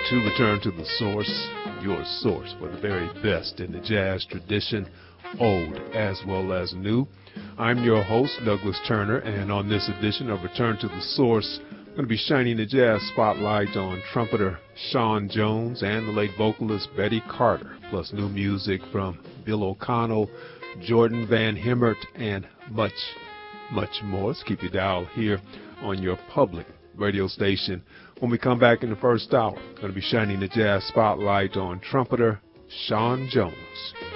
to Return to the Source, your source for the very best in the jazz tradition, old as well as new. I'm your host, Douglas Turner, and on this edition of Return to the Source, I'm going to be shining the jazz spotlight on trumpeter Sean Jones and the late vocalist Betty Carter, plus new music from Bill O'Connell, Jordan Van Hemert, and much more. Let's keep your dial here on your public radio station. When we come back in the first hour, I'm going to be shining the jazz spotlight on trumpeter Sean Jones.